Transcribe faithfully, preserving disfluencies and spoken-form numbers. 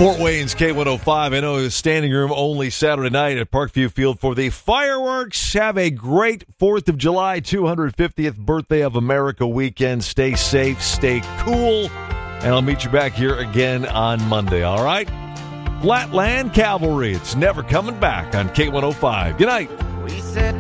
Fort Wayne's K one oh five. I know it's standing room only Saturday night at Parkview Field for the fireworks. Have a great fourth of July, two hundred fiftieth Birthday of America weekend. Stay safe, stay cool, and I'll meet you back here again on Monday, all right? Flatland Cavalry, it's never coming back on K one oh five. Good night. We said